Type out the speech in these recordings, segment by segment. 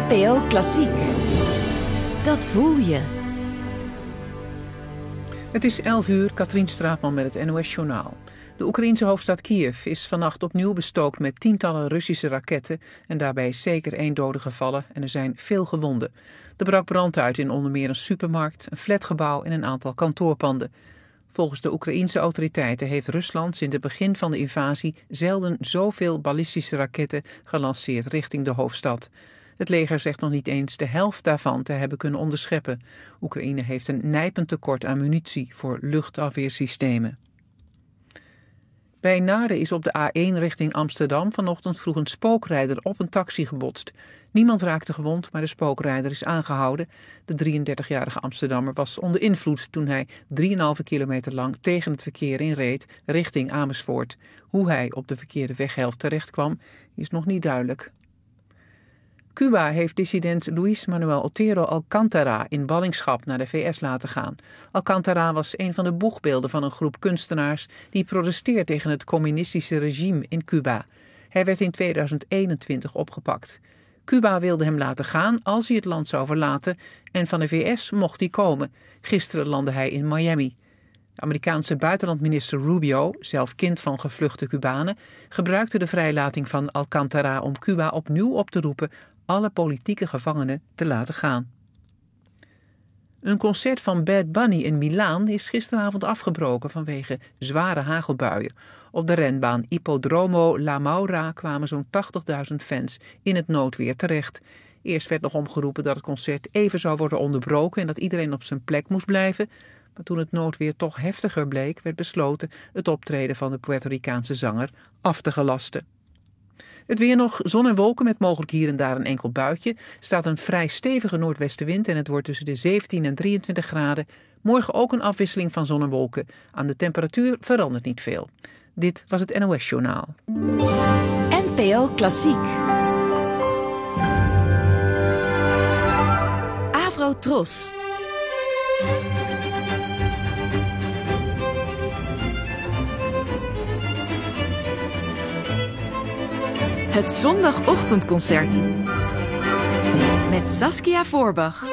NPO Klassiek. Dat voel je. Het is 11 uur, Katrien Straatman met het NOS-journaal. De Oekraïense hoofdstad Kiev is vannacht opnieuw bestookt met tientallen Russische raketten en daarbij is zeker 1 dode gevallen en er zijn veel gewonden. Er brak brand uit in onder meer een supermarkt, een flatgebouw en een aantal kantoorpanden. Volgens de Oekraïense autoriteiten heeft Rusland sinds het begin van de invasie zelden zoveel ballistische raketten gelanceerd richting de hoofdstad. Het leger zegt nog niet eens de helft daarvan te hebben kunnen onderscheppen. Oekraïne heeft een nijpend tekort aan munitie voor luchtafweersystemen. Bij Naarden is op de A1 richting Amsterdam vanochtend vroeg een spookrijder op een taxi gebotst. Niemand raakte gewond, maar de spookrijder is aangehouden. De 33-jarige Amsterdammer was onder invloed toen hij 3,5 kilometer lang tegen het verkeer inreed richting Amersfoort. Hoe hij op de verkeerde weghelft terecht kwam, is nog niet duidelijk. Cuba heeft dissident Luis Manuel Otero Alcántara in ballingschap naar de VS laten gaan. Alcántara was een van de boegbeelden van een groep kunstenaars die protesteert tegen het communistische regime in Cuba. Hij werd in 2021 opgepakt. Cuba wilde hem laten gaan als hij het land zou verlaten en van de VS mocht hij komen. Gisteren landde hij in Miami. De Amerikaanse buitenlandminister Rubio, zelf kind van gevluchte Cubanen, gebruikte de vrijlating van Alcántara om Cuba opnieuw op te roepen alle politieke gevangenen te laten gaan. Een concert van Bad Bunny in Milaan is gisteravond afgebroken vanwege zware hagelbuien. Op de renbaan Ippodromo La Maura kwamen zo'n 80.000 fans in het noodweer terecht. Eerst werd nog omgeroepen dat het concert even zou worden onderbroken en dat iedereen op zijn plek moest blijven. Maar toen het noodweer toch heftiger bleek, werd besloten het optreden van de Puerto Ricaanse zanger af te gelasten. Het weer nog, zon en wolken met mogelijk hier en daar een enkel buitje. Staat een vrij stevige noordwestenwind en het wordt tussen de 17 en 23 graden. Morgen ook een afwisseling van zon en wolken. Aan de temperatuur verandert niet veel. Dit was het NOS-journaal. NPO Klassiek. Avro Tros. Het zondagochtendconcert met Saskia Voorbach.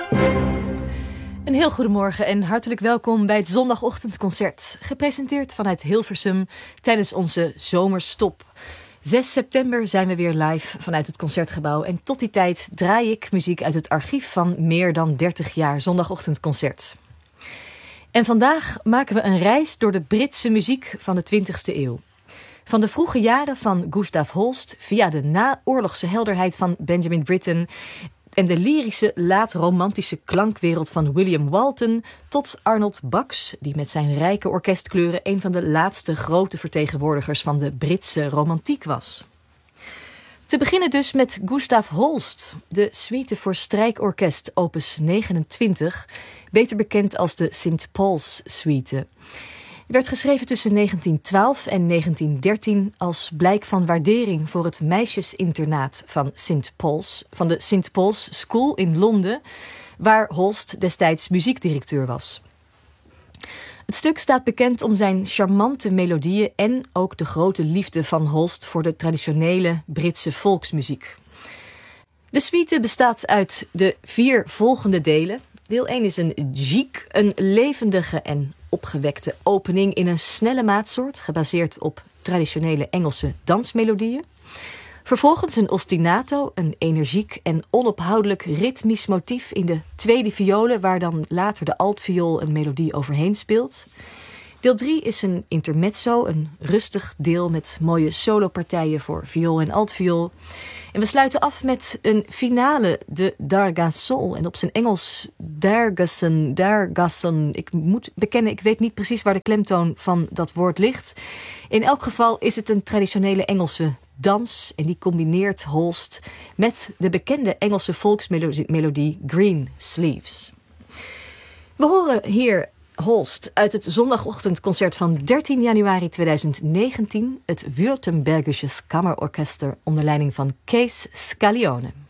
Een heel goedemorgen en hartelijk welkom bij het zondagochtendconcert. Gepresenteerd vanuit Hilversum tijdens onze zomerstop. 6 september zijn we weer live vanuit het Concertgebouw. En tot die tijd draai ik muziek uit het archief van meer dan 30 jaar zondagochtendconcert. En vandaag maken we een reis door de Britse muziek van de 20e eeuw. Van de vroege jaren van Gustav Holst via de naoorlogse helderheid van Benjamin Britten en de lyrische laat-romantische klankwereld van William Walton tot Arnold Bax, die met zijn rijke orkestkleuren een van de laatste grote vertegenwoordigers van de Britse romantiek was. Te beginnen dus met Gustav Holst, de suite voor strijkorkest opus 29, beter bekend als de St. Paul's Suite. Het werd geschreven tussen 1912 en 1913 als blijk van waardering voor het meisjesinternaat van de St. Paul's School in Londen, waar Holst destijds muziekdirecteur was. Het stuk staat bekend om zijn charmante melodieën en ook de grote liefde van Holst voor de traditionele Britse volksmuziek. De suite bestaat uit de 4 volgende delen. Deel 1 is een gigue, een levendige en opgewekte opening in een snelle maatsoort, gebaseerd op traditionele Engelse dansmelodieën. Vervolgens een ostinato, een energiek en onophoudelijk ritmisch motief in de tweede violen, waar dan later de altviool een melodie overheen speelt. Deel 3 is een intermezzo, een rustig deel met mooie solopartijen voor viool en altviool. En we sluiten af met een finale, de Dargasol. En op zijn Engels Dargason. Ik moet bekennen, ik weet niet precies waar de klemtoon van dat woord ligt. In elk geval is het een traditionele Engelse dans. En die combineert Holst met de bekende Engelse volksmelodie Green Sleeves. We horen hier Holst uit het zondagochtendconcert van 13 januari 2019, het Württembergisches Kammerorchester onder leiding van Kees Scaglione.